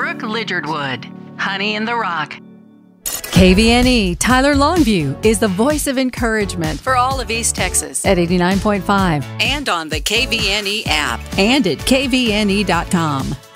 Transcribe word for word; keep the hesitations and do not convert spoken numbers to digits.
Brooke Lidgerwood, Honey in the Rock. K V N E Tyler Longview is the voice of encouragement for all of East Texas at eighty-nine point five and on the K V N E app and at K V N E dot com.